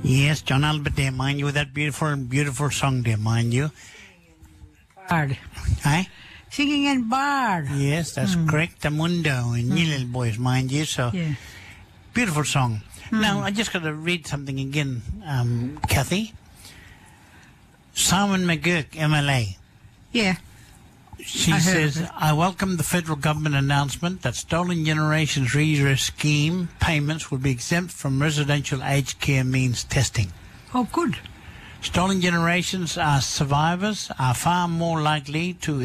Yes, John Albert there, mind you, with that beautiful song there, mind you. Bard. Aye? Singing in Bard. Yes, that's correct. Tamundo and Little Boys, mind you. So, Yeah. beautiful song. Now, I just got to read something again, Kathy. Simon McGurk, MLA. Yeah. She I heard says, of it. I welcome the federal government announcement that Stolen Generations Redress Scheme payments will be exempt from residential aged care means testing. Oh, good. Stolen generations survivors are far more likely to